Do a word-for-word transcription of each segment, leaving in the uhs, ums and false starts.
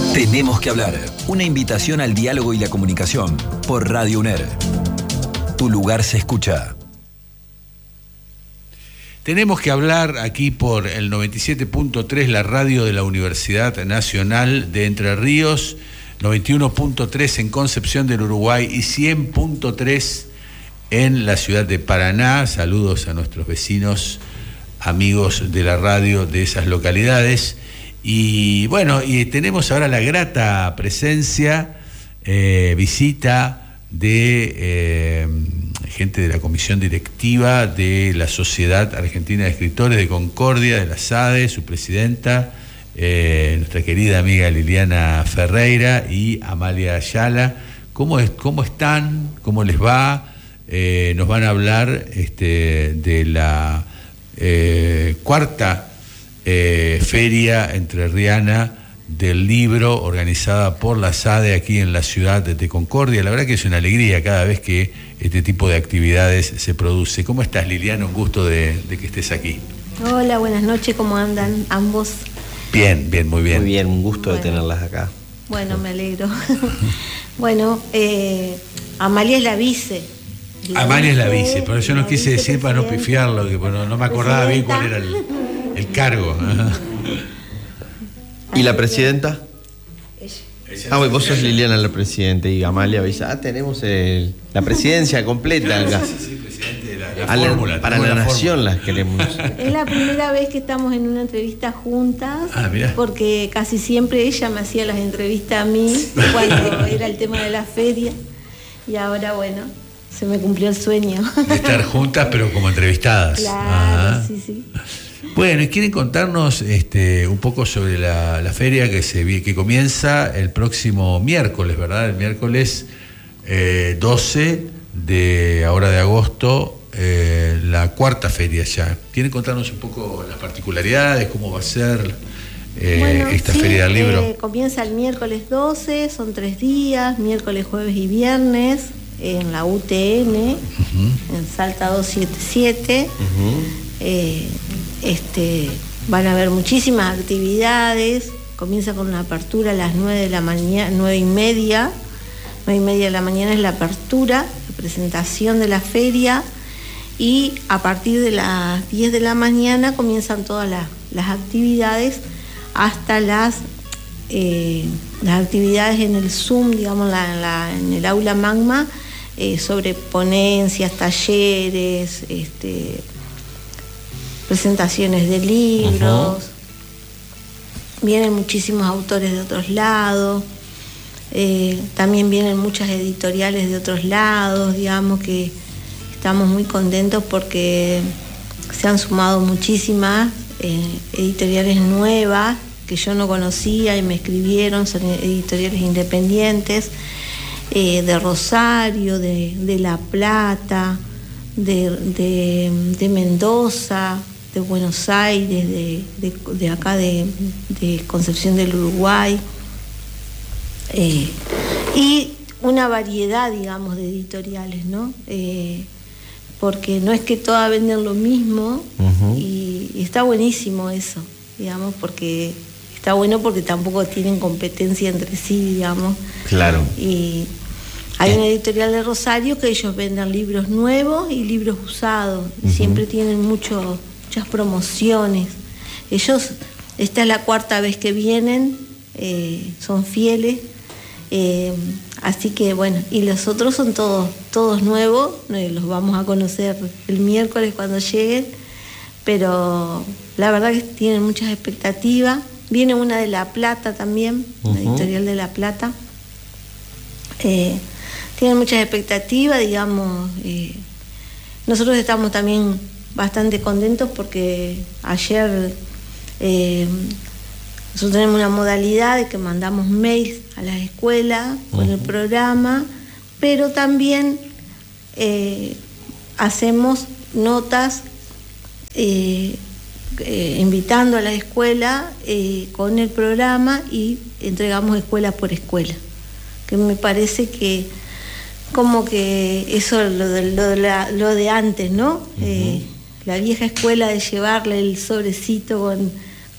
Tenemos que hablar. Una invitación al diálogo y la comunicación por Radio UNER. Tu lugar se escucha. Tenemos que hablar aquí por el noventa y siete punto tres, la radio de la Universidad Nacional de Entre Ríos, noventa y uno punto tres en Concepción del Uruguay y cien punto tres en la ciudad de Paraná. Saludos a nuestros vecinos, amigos de la radio de esas localidades. Y bueno, y tenemos ahora la grata presencia, eh, visita de eh, gente de la comisión directiva de la Sociedad Argentina de Escritores de Concordia, de la SADE, su presidenta, eh, nuestra querida amiga Liliana Ferreira y Amalia Ayala. ¿Cómo, es, cómo están? ¿Cómo les va? Eh, nos van a hablar este, de la eh, cuarta Eh, feria entrerriana del libro organizada por la SADE aquí en la ciudad de Concordia. La verdad que es una alegría cada vez que este tipo de actividades se produce. ¿Cómo estás, Liliana? Un gusto de, de que estés aquí. Hola, buenas noches, ¿cómo andan ambos? Bien, bien, muy bien. Muy bien, un gusto bueno, de tenerlas acá. Bueno, me alegro. Bueno, eh, Amalia es la vice. Amalia es la vice, pero yo no quise decir para no pifiarlo, que bueno, no me acordaba bien cuál era el... El cargo. ¿Y la presidenta? Ella. Ah, bueno, vos sos Liliana la presidenta y Amalia dice, ah, tenemos el, la presidencia completa acá. Sí, sí, presidente de la, la la, fórmula. Para la, la nación fórmula. Las queremos. Es la primera vez que estamos en una entrevista juntas, ah, porque casi siempre ella me hacía las entrevistas a mí cuando era el tema de la feria. Y ahora, bueno, se me cumplió el sueño. De estar juntas, pero como entrevistadas. Claro, ah. sí, sí. Bueno, ¿y quieren contarnos este, un poco sobre la, la feria que se que comienza el próximo miércoles, ¿verdad? El miércoles eh, doce de ahora de agosto, eh, la cuarta feria ya. ¿Quieren contarnos un poco las particularidades, cómo va a ser eh, bueno, esta sí, feria del libro? Eh, comienza el miércoles doce, son tres días, miércoles, jueves y viernes, en la U T N, uh-huh. en Salta doscientos setenta y siete. Uh-huh. eh, Este, van a haber muchísimas actividades. Comienza con una apertura a las nueve de la mañana, nueve y media, nueve y media de la mañana es la apertura, la presentación de la feria, y a partir de las diez de la mañana comienzan todas las, las actividades hasta las eh, las actividades en el Zoom, digamos, la, la, en el aula magma, eh, sobre ponencias, talleres, este presentaciones de libros. Uh-huh. Vienen muchísimos autores de otros lados, eh, también vienen muchas editoriales de otros lados, digamos que estamos muy contentos porque se han sumado muchísimas eh, editoriales nuevas que yo no conocía y me escribieron, son editoriales independientes, eh, de Rosario, de, de La Plata, de, de, de Mendoza, de Buenos Aires, de, de, de acá de, de Concepción del Uruguay, eh, y una variedad, digamos, de editoriales, ¿no? Eh, porque no es que todas venden lo mismo, uh-huh. y, y está buenísimo eso, digamos, porque está bueno porque tampoco tienen competencia entre sí, digamos. Claro. Y hay una editorial de Rosario que ellos venden libros nuevos y libros usados, uh-huh. siempre tienen mucho muchas promociones. Ellos, esta es la cuarta vez que vienen, eh, son fieles, eh, así que bueno, y los otros son todos, todos nuevos, eh, los vamos a conocer el miércoles cuando lleguen, pero la verdad que tienen muchas expectativas. Viene una de La Plata también, uh-huh. la editorial de La Plata. Eh, tienen muchas expectativas, digamos. Eh, nosotros estamos también bastante contentos porque ayer eh, nosotros tenemos una modalidad de que mandamos mails a las escuelas con uh-huh. el programa, pero también eh, hacemos notas eh, eh, invitando a la escuela eh, con el programa, y entregamos escuela por escuela, que me parece que como que eso lo de, lo de, la, lo de antes, ¿no? Uh-huh. Eh, la vieja escuela de llevarle el sobrecito con,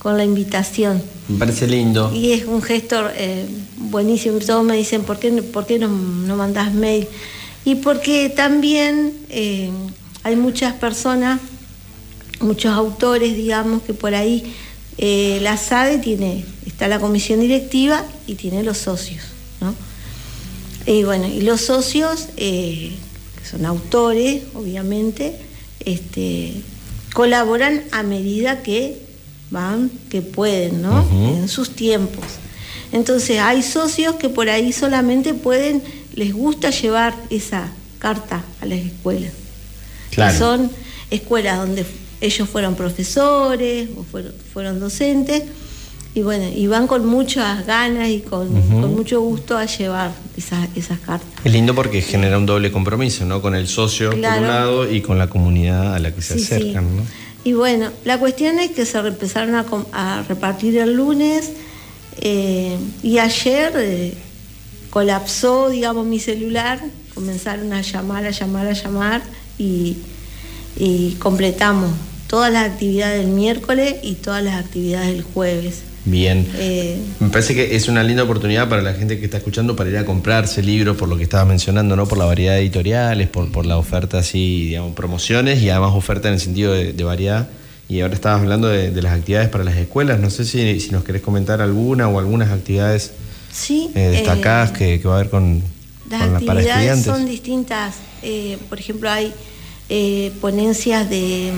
con la invitación. Me parece lindo. Y es un gesto eh, buenísimo. Todos me dicen, ¿por qué, por qué no, no mandás mail? Y porque también eh, hay muchas personas, muchos autores, digamos, que por ahí eh, la S A D E tiene, está la comisión directiva y tiene los socios, ¿no? Y bueno, y los socios, eh, que son autores, obviamente, este, colaboran a medida que van, que pueden, ¿no? Uh-huh. En sus tiempos. Entonces hay socios que por ahí solamente pueden, les gusta llevar esa carta a las escuelas. Claro. Que son escuelas donde ellos fueron profesores o fueron, fueron docentes, y bueno, y van con muchas ganas y con, uh-huh. con mucho gusto a llevar esas, esas cartas. Es lindo porque genera un doble compromiso, ¿no? Con el socio, claro, por un lado, y con la comunidad a la que se sí, acercan, sí. ¿no? Y bueno, la cuestión es que se empezaron a, a repartir el lunes, eh, y ayer eh, colapsó, digamos, mi celular, comenzaron a llamar, a llamar, a llamar, y, y completamos todas las actividades del miércoles y todas las actividades del jueves. Bien. Eh, Me parece que es una linda oportunidad para la gente que está escuchando para ir a comprarse libros, por lo que estabas mencionando, ¿no? Por la variedad de editoriales, por, por la oferta así, digamos, promociones y además oferta en el sentido de, de variedad. Y ahora estabas hablando de, de las actividades para las escuelas. No sé si, si nos querés comentar alguna o algunas actividades sí, eh, destacadas eh, que, que va a haber con, las con la, para estudiantes. Las actividades son distintas. Eh, por ejemplo, hay eh, ponencias de...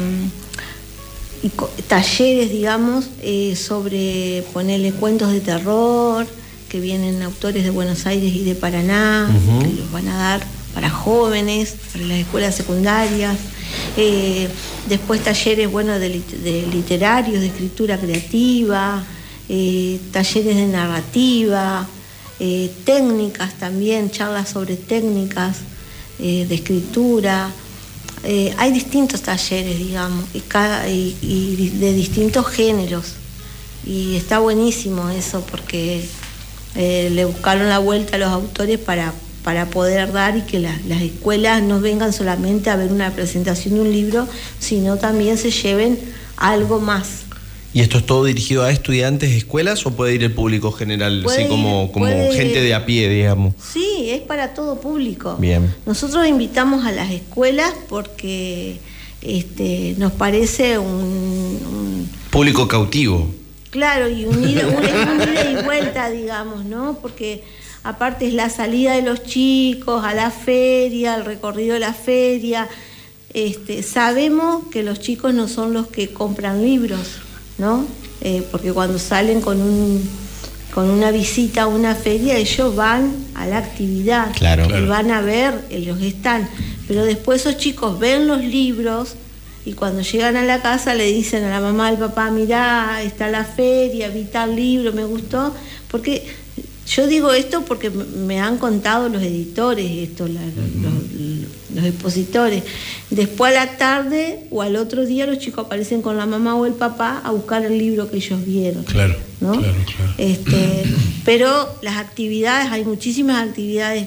y talleres, digamos, eh, sobre ponerle cuentos de terror, que vienen autores de Buenos Aires y de Paraná, uh-huh. que los van a dar para jóvenes, para las escuelas secundarias. Eh, después talleres, bueno, de, de literarios, de escritura creativa, eh, talleres de narrativa, eh, técnicas también, charlas sobre técnicas eh, de escritura. Eh, hay distintos talleres, digamos, y, cada, y, y de distintos géneros, y está buenísimo eso porque eh, le buscaron la vuelta a los autores para, para poder dar, y que la, las escuelas no vengan solamente a ver una presentación de un libro, sino también se lleven algo más. ¿Y esto es todo dirigido a estudiantes, escuelas, o puede ir el público general, así como, como gente de a pie, digamos? Sí, es para todo público. Bien. Nosotros invitamos a las escuelas porque este, nos parece un, un... público cautivo. Claro, y un ida, un, un ida y vuelta, digamos, ¿no? Porque aparte es la salida de los chicos a la feria, el recorrido de la feria. Este, sabemos que los chicos no son los que compran libros, ¿no? Eh, porque cuando salen con un con una visita a una feria, ellos van a la actividad, claro, y claro. van a ver, ellos están, pero después esos chicos ven los libros y cuando llegan a la casa le dicen a la mamá, al papá, mirá, está la feria, vi tal libro, me gustó, porque yo digo esto porque me han contado los editores esto, la, uh-huh. los, los expositores. Después a la tarde o al otro día los chicos aparecen con la mamá o el papá a buscar el libro que ellos vieron. Claro, ¿no? claro, claro. Este, pero las actividades, hay muchísimas actividades.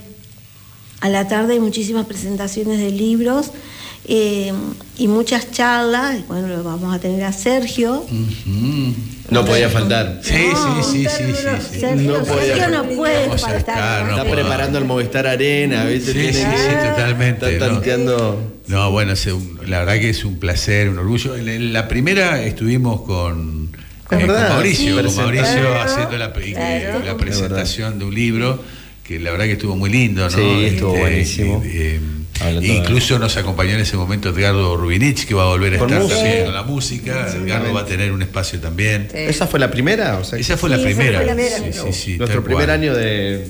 A la tarde hay muchísimas presentaciones de libros eh, y muchas charlas. Bueno, lo vamos a tener a Sergio. Uh-huh. No podía faltar. Sí, no, sí, sí, sí, sí, sí. Sergio no, Sergio no puede Vamos faltar. Estar, Está no preparando el Movistar Arena, ¿viste? Sí, Tiene sí, que... sí, totalmente. Está tanteando. No, no bueno, la verdad que es un placer, un orgullo. En la primera estuvimos con, eh, con Mauricio, sí, con Mauricio claro, haciendo la, claro. la presentación de un libro, que la verdad que estuvo muy lindo, ¿no? Sí, estuvo este, buenísimo. Eh, eh, incluso nos acompañó en ese momento Edgardo Rubinich, que va a volver a con estar música. también con la música. Sí, Edgardo va a tener un espacio también. Sí. ¿Esa fue la primera? O sea, esa fue sí, la primera. Esa fue la primera. Sí, sí, sí, Nuestro primer año de,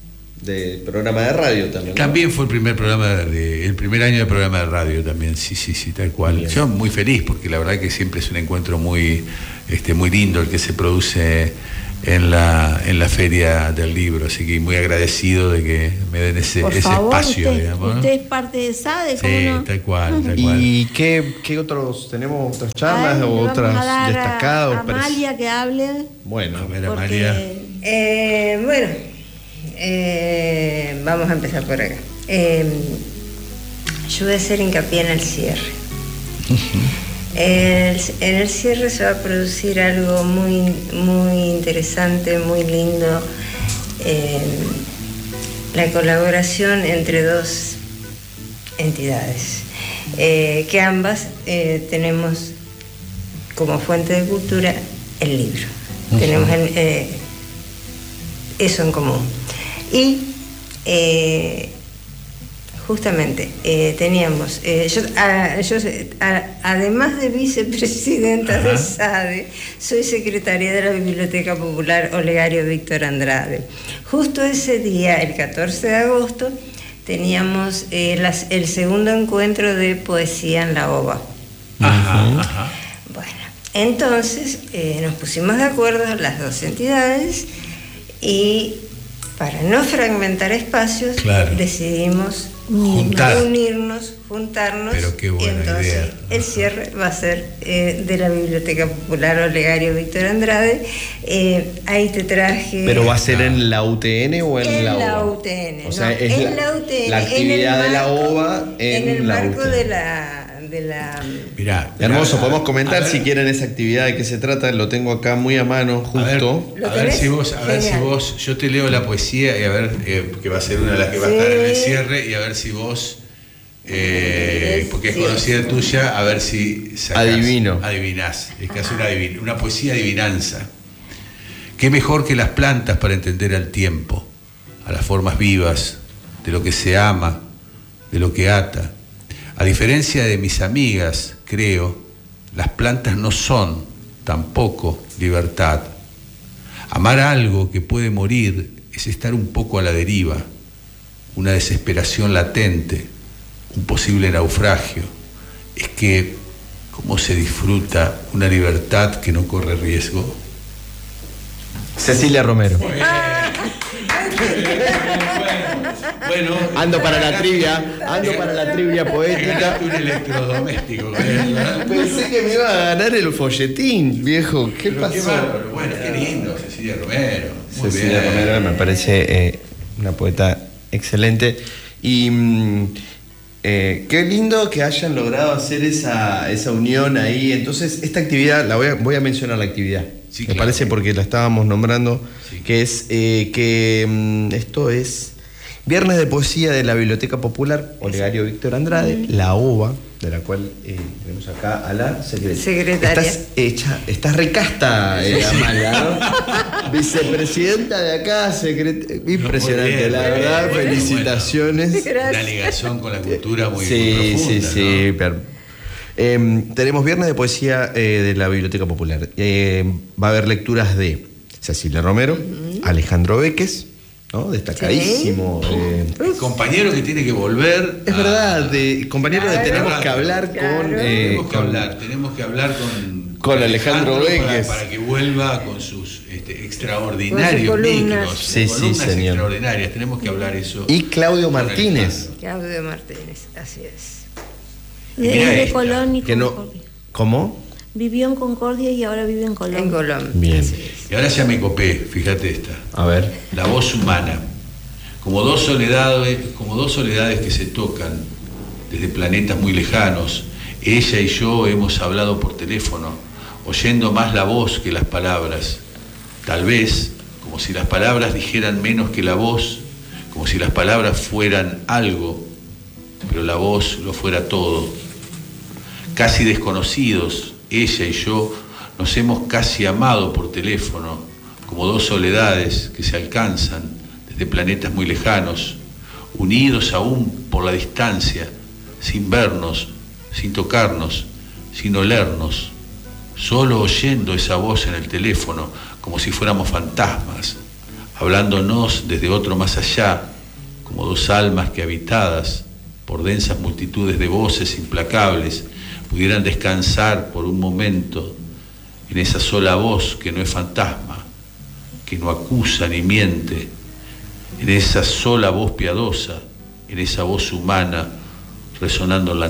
de programa de radio también, ¿no? También fue el primer programa de, el primer año de programa de radio también, sí, sí, sí, tal cual. Bien. Yo muy feliz porque la verdad que siempre es un encuentro muy, este, muy lindo el que se produce en la, en la Feria del Libro, así que muy agradecido de que me den ese, Por ese favor, espacio, usted, digamos, ¿no? Usted es parte de S A D E, ¿cómo sí, no? tal cual, tal cual. ¿Y qué, qué otros, tenemos otras charlas Ay, o otras vamos a dar destacadas? a Amalia que hable. Bueno, a ver, porque... Amalia. Eh, bueno, eh, vamos a empezar por acá. Eh, yo voy a hacer hincapié en el cierre. El, en el cierre se va a producir algo muy, muy interesante, muy lindo. Eh, la colaboración entre dos entidades, eh, que ambas eh, tenemos como fuente de cultura el libro. Uh-huh. Tenemos el, eh, eso en común. Y eh, justamente eh, teníamos, eh, yo, a, yo a, además de vicepresidenta Ajá. de SADE, soy secretaria de la Biblioteca Popular Olegario Víctor Andrade. Justo ese día, el catorce de agosto, teníamos eh, las, el segundo encuentro de poesía en la O V A. Ajá, ajá. Bueno, entonces eh, nos pusimos de acuerdo las dos entidades y para no fragmentar espacios, claro. decidimos Juntar. unirnos, juntarnos. Pero qué buena y entonces idea. El cierre va a ser eh, de la Biblioteca Popular Olegario Víctor Andrade. Eh, ahí te traje. ¿Pero va a ser en la U T N o en, en la O V A? En la U T N. O sea, no, es en la, la U T N. La actividad marco, de la O V A en, en el la marco U T N. de la. De la Mirá, hermoso, podemos comentar si quieren esa actividad de qué se trata, lo tengo acá muy a mano, justo. A ver, a ver si vos, a ver si vos, yo te leo la poesía y a ver, eh, que va a ser una de las que va sí. a estar en el cierre, y a ver si vos, eh, porque es sí. conocida tuya, a ver si sacás, adivino. Adivinás, es que hace una, adivin, una poesía adivinanza. Qué mejor que las plantas para entender al tiempo, a las formas vivas, de lo que se ama, de lo que ata. A diferencia de mis amigas, creo, las plantas no son tampoco libertad. Amar algo que puede morir es estar un poco a la deriva, una desesperación latente, un posible naufragio. Es que, ¿cómo se disfruta una libertad que no corre riesgo? Cecilia Romero. Bueno, ando para la trivia, ando para la trivia poética. Un electrodoméstico. Pensé que me iba a ganar el folletín, viejo. ¿Qué Pero pasó? Qué bárbaro. Bueno, qué lindo, Cecilia Romero. Muy Cecilia bien. Romero me parece eh, una poeta excelente. Y eh, qué lindo que hayan logrado hacer esa, esa unión ahí. Entonces, esta actividad, la voy a, voy a mencionar la actividad. Sí, me claro. parece porque la estábamos nombrando, sí. que es eh, que um, esto es Viernes de Poesía de la Biblioteca Popular Olegario Víctor Andrade, mm. la O V A, de la cual eh, tenemos acá a la secretaria. secretaria. Estás hecha, estás recasta, eh, Amalia, ¿no? Vicepresidenta de acá, secretaria. Impresionante, no, bien, la verdad, bien, felicitaciones. Bueno, una ligación con la cultura muy, sí, muy profunda. Sí, sí, sí. ¿no? Eh, tenemos Viernes de Poesía eh, de la Biblioteca Popular. Eh, va a haber lecturas de Cecilia Romero, uh-huh. Alejandro Béquez, ¿no? Destacadísimo. Sí. Eh, el compañero que tiene que volver. Es a... verdad, de, compañero claro, de tenemos claro, que hablar claro. con. Eh, tenemos que con, hablar, tenemos que hablar con. Con Alejandro, Alejandro Béquez. Para, para que vuelva con sus este, extraordinarios micros. Sí, columnas sí, señor. extraordinarias. Tenemos que hablar eso. Y Claudio Martínez. Claudio Martínez, así es. De, de Colón y que Concordia. No, ¿Cómo? Vivió en Concordia y ahora vive en Colón. En Colón. Bien. Y ahora ya me copé, fíjate esta. A ver. La voz humana. Como dos soledades, como dos soledades que se tocan desde planetas muy lejanos, ella y yo hemos hablado por teléfono, oyendo más la voz que las palabras. Tal vez, como si las palabras dijeran menos que la voz, como si las palabras fueran algo, pero la voz lo fuera todo. Casi desconocidos, ella y yo nos hemos casi amado por teléfono, como dos soledades que se alcanzan desde planetas muy lejanos, unidos aún por la distancia, sin vernos, sin tocarnos, sin olernos, solo oyendo esa voz en el teléfono, como si fuéramos fantasmas, hablándonos desde otro más allá, como dos almas que habitadas por densas multitudes de voces implacables, pudieran descansar por un momento en esa sola voz que no es fantasma, que no acusa ni miente, en esa sola voz piadosa, en esa voz humana resonando en la